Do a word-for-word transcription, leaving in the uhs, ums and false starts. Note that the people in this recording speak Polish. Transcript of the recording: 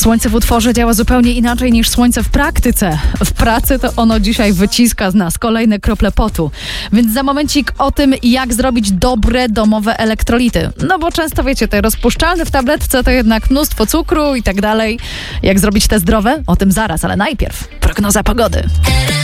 Słońce w utworze działa zupełnie inaczej niż słońce w praktyce. W pracy to ono dzisiaj wyciska z nas kolejne krople potu. Więc za momencik o tym, jak zrobić dobre domowe elektrolity. No bo często wiecie, te rozpuszczalne w tabletce to jednak mnóstwo cukru i tak dalej. Jak zrobić te zdrowe? O tym zaraz, ale najpierw prognoza pogody.